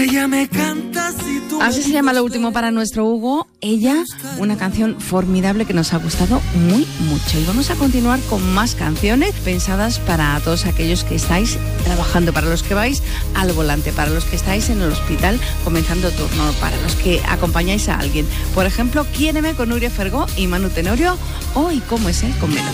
Ella me canta si tú. Así se llama lo último para nuestro Hugo. Ella, una canción formidable que nos ha gustado muy mucho. Y vamos a continuar con más canciones pensadas para todos aquellos que estáis trabajando, para los que vais al volante, para los que estáis en el hospital comenzando turno, para los que acompañáis a alguien. Por ejemplo, Quiéreme con Nuria Fergó y Manu Tenorio. Hoy, ¿cómo es él? Con Melo.